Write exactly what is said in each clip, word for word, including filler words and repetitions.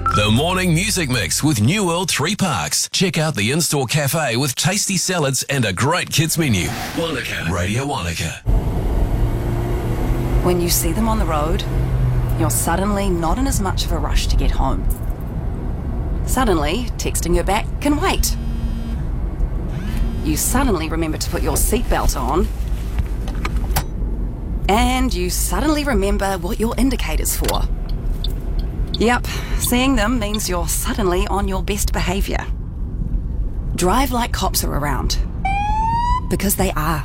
The Morning Music Mix with New World Three Parks. Check out the in-store cafe with tasty salads and a great kids menu. Wanaka, Radio Wanaka. When you see them on the road, you're suddenly not in as much of a rush to get home. Suddenly, texting her back can wait. You suddenly remember to put your seatbelt on. And you suddenly remember what your indicator's for. Yep, seeing them means you're suddenly on your best behaviour. Drive like cops are around. Because they are.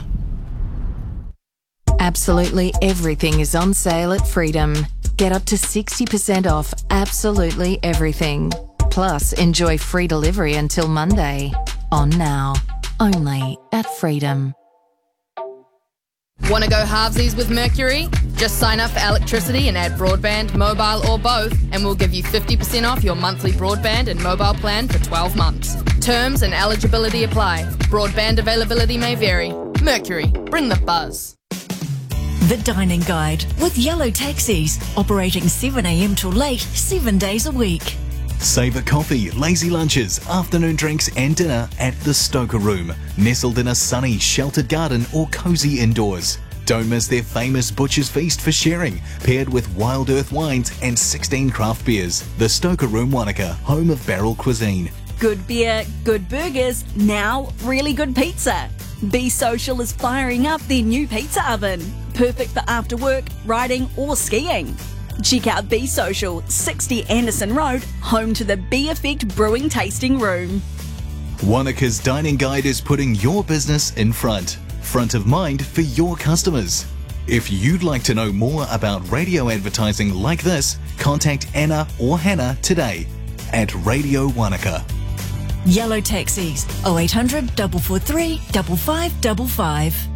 Absolutely everything is on sale at Freedom. Get up to sixty percent off absolutely everything. Plus, enjoy free delivery until Monday. On now. Only at Freedom. Want to go halvesies with Mercury? Just sign up for electricity and add broadband, mobile or both, and we'll give you fifty percent off your monthly broadband and mobile plan for twelve months. Terms and eligibility apply. Broadband availability may vary. Mercury, bring the buzz. The Dining Guide with Yellow Taxis, operating seven a m till late, seven days a week. Savour coffee, lazy lunches, afternoon drinks and dinner at the Stoker Room, nestled in a sunny, sheltered garden or cosy indoors. Don't miss their famous Butcher's Feast for sharing, paired with Wild Earth wines and sixteen craft beers. The Stoker Room Wanaka, home of barrel cuisine. Good beer, good burgers, now really good pizza. Be Social is firing up their new pizza oven. Perfect for after work, riding or skiing. Check out Be Social, sixty Anderson Road, home to the Be Effect Brewing Tasting Room. Wanaka's Dining Guide is putting your business in front, front of mind for your customers. If you'd like to know more about radio advertising like this, contact Anna or Hannah today at Radio Wanaka. Yellow Taxis, oh eight hundred, four four three, five five five five.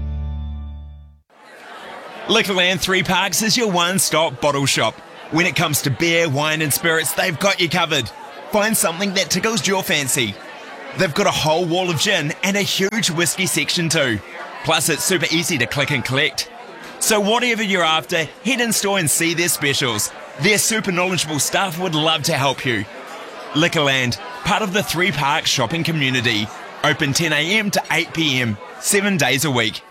Liquorland Three Parks is your one-stop bottle shop. When it comes to beer, wine and spirits, they've got you covered. Find something that tickles your fancy. They've got a whole wall of gin and a huge whiskey section too. Plus it's super easy to click and collect. So whatever you're after, head in store and see their specials. Their super knowledgeable staff would love to help you. Liquorland, part of the Three Parks shopping community. Open ten a m to eight p m, seven days a week.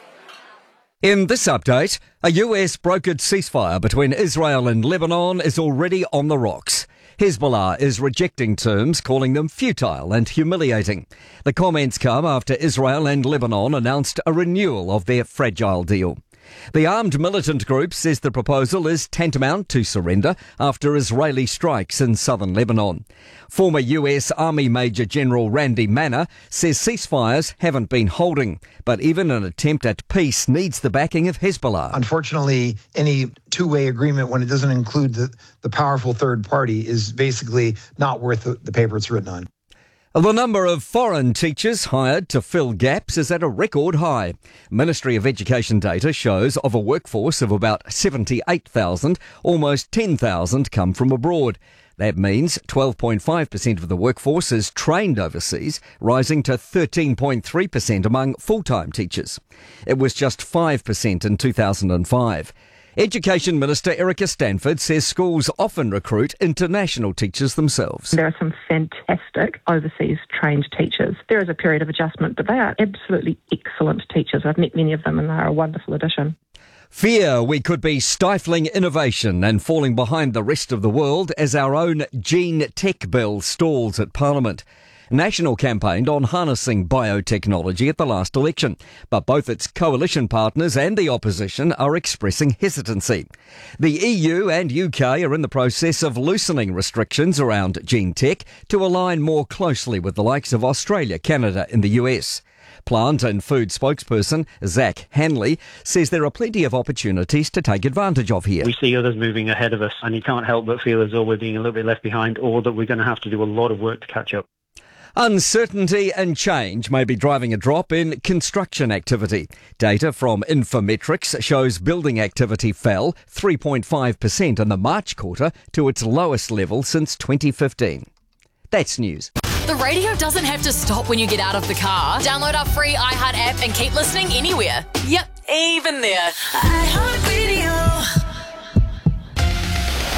In this update, a U S brokered ceasefire between Israel and Lebanon is already on the rocks. Hezbollah is rejecting terms, calling them futile and humiliating. The comments come after Israel and Lebanon announced a renewal of their fragile deal. The armed militant group says the proposal is tantamount to surrender after Israeli strikes in southern Lebanon. Former U S Army Major General Randy Manner says ceasefires haven't been holding, but even an attempt at peace needs the backing of Hezbollah. Unfortunately, any two-way agreement, when it doesn't include the, the powerful third party, is basically not worth the, the paper it's written on. The number of foreign teachers hired to fill gaps is at a record high. Ministry of Education data shows of a workforce of about seventy-eight thousand, almost ten thousand come from abroad. That means twelve point five percent of the workforce is trained overseas, rising to thirteen point three percent among full-time teachers. It was just five percent in two thousand five. Education Minister Erica Stanford says schools often recruit international teachers themselves. There are some fantastic overseas trained teachers. There is a period of adjustment, but they are absolutely excellent teachers. I've met many of them and they are a wonderful addition. Fear we could be stifling innovation and falling behind the rest of the world as our own Gene Tech bill stalls at Parliament. National campaigned on harnessing biotechnology at the last election, but both its coalition partners and the opposition are expressing hesitancy. The E U and U K are in the process of loosening restrictions around gene tech to align more closely with the likes of Australia, Canada and the U S. Plant and food spokesperson Zach Hanley says there are plenty of opportunities to take advantage of here. We see others moving ahead of us and you can't help but feel as though we're being a little bit left behind or that we're going to have to do a lot of work to catch up. Uncertainty and change may be driving a drop in construction activity. Data from Infometrics shows building activity fell three point five percent in the March quarter to its lowest level since twenty fifteen. That's news. The radio doesn't have to stop when you get out of the car. Download our free iHeart app and keep listening anywhere. Yep, even there. iHeart Radio.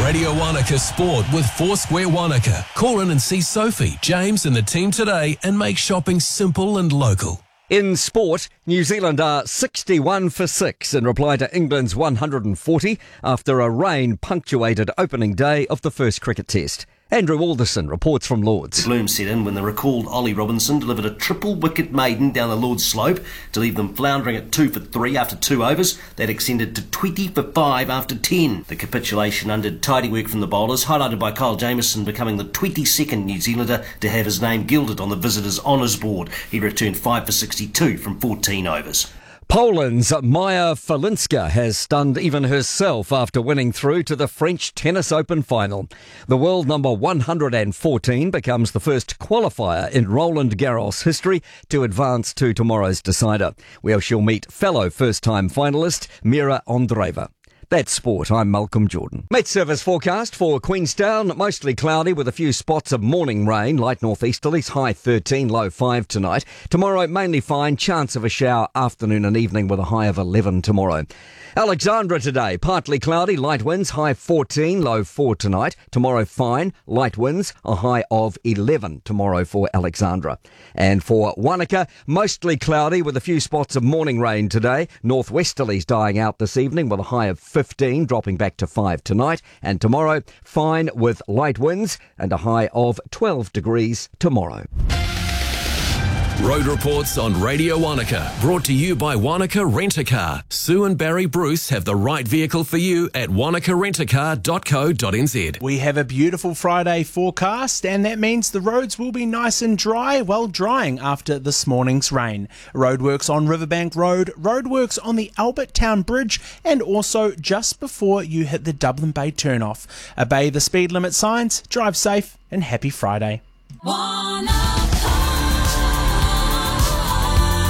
Radio Wanaka Sport with Foursquare Wanaka. Call in and see Sophie, James and the team today and make shopping simple and local. In sport, New Zealand are sixty-one for six in reply to England's one hundred forty after a rain-punctuated opening day of the first cricket test. Andrew Alderson reports from Lords. The gloom set in when the recalled Ollie Robinson delivered a triple wicket maiden down the Lords slope to leave them floundering at two for three after two overs. That extended to twenty for five after ten. The capitulation undid tidy work from the bowlers, highlighted by Kyle Jamieson becoming the twenty-second New Zealander to have his name gilded on the visitors' honours board. He returned five for sixty-two from fourteen overs. Poland's Maja Falinska has stunned even herself after winning through to the French Tennis Open final. The world number one hundred fourteen becomes the first qualifier in Roland Garros history to advance to tomorrow's decider, where she'll meet fellow first-time finalist Mira Andreeva. That's sport. I'm Malcolm Jordan. Met service forecast for Queenstown. Mostly cloudy with a few spots of morning rain. Light northeasterlies, high thirteen, low five tonight. Tomorrow, mainly fine. Chance of a shower afternoon and evening with a high of eleven tomorrow. Alexandra today, partly cloudy, light winds, high fourteen, low four tonight. Tomorrow, fine, light winds, a high of eleven tomorrow for Alexandra. And for Wanaka, mostly cloudy with a few spots of morning rain today. Northwesterlies dying out this evening with a high of fifteen, dropping back to five tonight. And tomorrow, fine with light winds and a high of twelve degrees tomorrow. Road reports on Radio Wanaka, brought to you by Wanaka Rent-A-Car. Sue and Barry Bruce have the right vehicle for you at wanaka rent a car dot co dot n z. We have a beautiful Friday forecast, and that means the roads will be nice and dry, well drying after this morning's rain. Roadworks on Riverbank Road, roadworks on the Albert Town Bridge, and also just before you hit the Dublin Bay turnoff. Obey the speed limit signs, drive safe, and happy Friday.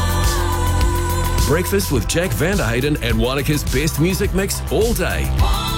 Breakfast with Jack Vanderhayden and Wanaka's best music mix all day.